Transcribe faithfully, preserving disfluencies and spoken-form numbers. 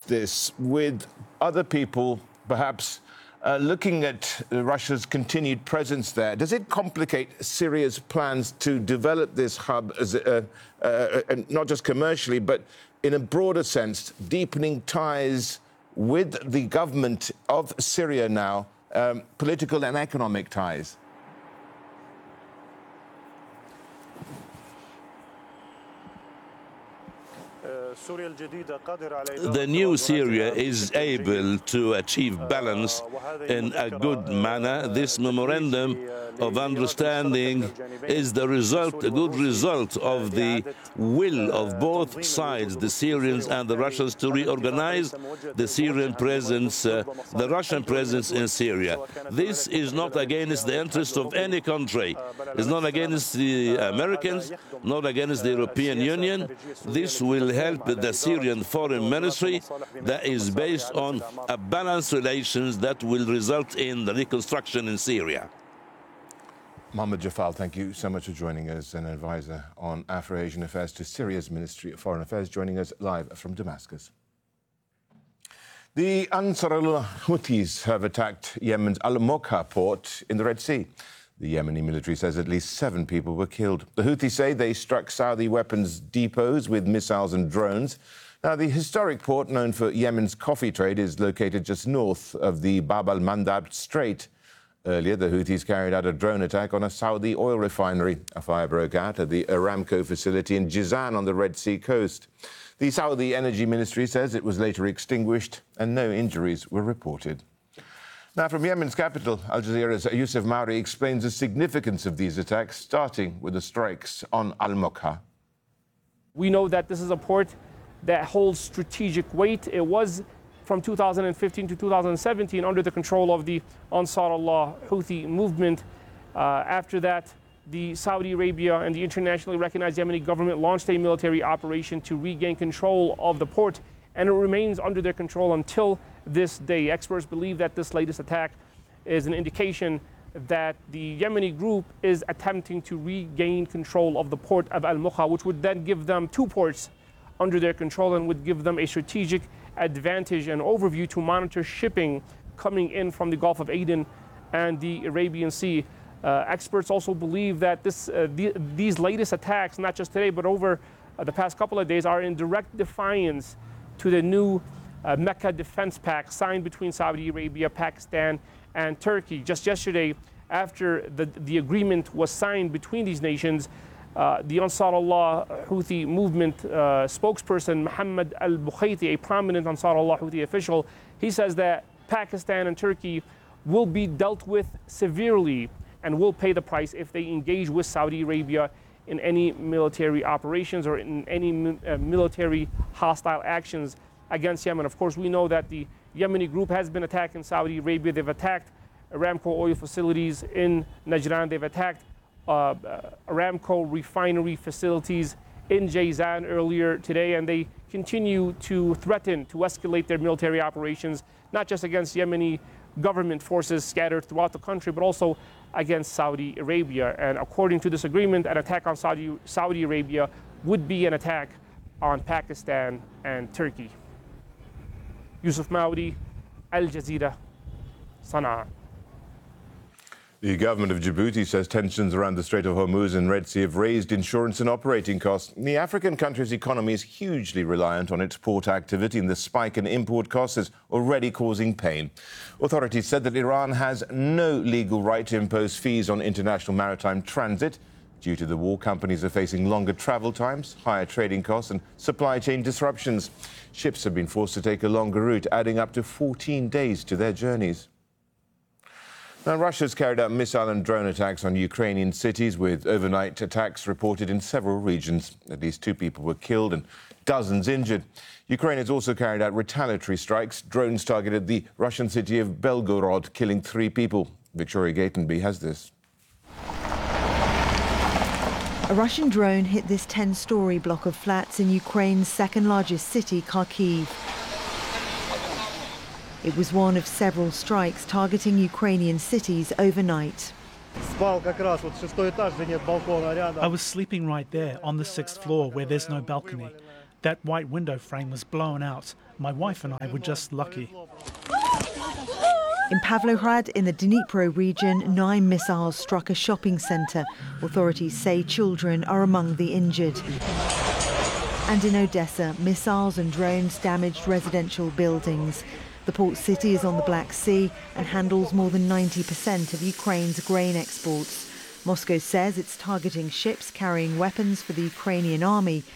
this with other people perhaps uh, looking at Russia's continued presence there? Does it complicate Syria's plans to develop this hub, as a, uh, uh, not just commercially, but in a broader sense, deepening ties with the government of Syria now, um, political and economic ties? The new Syria is able to achieve balance in a good manner. This memorandum of understanding is the result, a good result of the will of both sides, the Syrians and the Russians, to reorganize the Syrian presence, uh, the Russian presence in Syria. This is not against the interest of any country. It's not against the Americans, not against the European Union. This will help the Syrian Foreign Ministry that is based on a balanced relations that will result in the reconstruction in Syria. Mohammed Jafal, thank you so much for joining us, an advisor on Afro-Asian affairs to Syria's Ministry of Foreign Affairs, joining us live from Damascus. The Ansarullah Houthis have attacked Yemen's Al-Mokha port in the Red Sea. The Yemeni military says at least seven people were killed. The Houthis say they struck Saudi weapons depots with missiles and drones. Now, the historic port, known for Yemen's coffee trade, is located just north of the Bab al-Mandab Strait. Earlier, the Houthis carried out a drone attack on a Saudi oil refinery. A fire broke out at the Aramco facility in Jizan on the Red Sea coast. The Saudi Energy Ministry says it was later extinguished and no injuries were reported. Now, from Yemen's capital, Al Jazeera's Youssef Mauri explains the significance of these attacks, starting with the strikes on Al-Mokha. We know that this is a port that holds strategic weight. It was, from two thousand fifteen to two thousand seventeen, under the control of the Ansar Allah Houthi movement. Uh, after that, the Saudi Arabia and the internationally recognized Yemeni government launched a military operation to regain control of the port, and it remains under their control until this day. Experts believe that this latest attack is an indication that the Yemeni group is attempting to regain control of the port of Al-Mokha, which would then give them two ports under their control and would give them a strategic advantage and overview to monitor shipping coming in from the Gulf of Aden and the Arabian Sea. Uh, experts also believe that this, uh, the, these latest attacks, not just today, but over uh, the past couple of days, are in direct defiance to the new uh, Mecca Defense Pact signed between Saudi Arabia, Pakistan, and Turkey. Just yesterday, after the, the agreement was signed between these nations, uh, the Ansar Allah Houthi movement uh, spokesperson, Mohammed al-Bukhaiti, a prominent Ansar Allah Houthi official, he says that Pakistan and Turkey will be dealt with severely and will pay the price if they engage with Saudi Arabia in any military operations or in any uh, military hostile actions against Yemen. Of course, we know that the Yemeni group has been attacking Saudi Arabia. They've attacked Aramco oil facilities in Najran. They've attacked uh, uh, Aramco refinery facilities in Jizan earlier today, and they continue to threaten to escalate their military operations, not just against Yemeni government forces scattered throughout the country, but also against Saudi Arabia. And according to this agreement, an attack on Saudi, Saudi Arabia would be an attack on Pakistan and Turkey. Youssef Maudi, Al Jazeera, Sana'a. The government of Djibouti says tensions around the Strait of Hormuz and Red Sea have raised insurance and operating costs. The African country's economy is hugely reliant on its port activity, and the spike in import costs is already causing pain. Authorities said that Iran has no legal right to impose fees on international maritime transit. Due to the war, companies are facing longer travel times, higher trading costs and supply chain disruptions. Ships have been forced to take a longer route, adding up to fourteen days to their journeys. Now, Russia's carried out missile and drone attacks on Ukrainian cities, with overnight attacks reported in several regions. At least two people were killed and dozens injured. Ukraine has also carried out retaliatory strikes. Drones targeted the Russian city of Belgorod, killing three people. Victoria Gatenby has this. A Russian drone hit this ten-storey block of flats in Ukraine's second-largest city, Kharkiv. It was one of several strikes targeting Ukrainian cities overnight. I was sleeping right there on the sixth floor where there's no balcony. That white window frame was blown out. My wife and I were just lucky. In Pavlohrad, in the Dnipro region, nine missiles struck a shopping centre. Authorities say children are among the injured. And in Odessa, missiles and drones damaged residential buildings. The port city is on the Black Sea and handles more than ninety percent of Ukraine's grain exports. Moscow says it's targeting ships carrying weapons for the Ukrainian army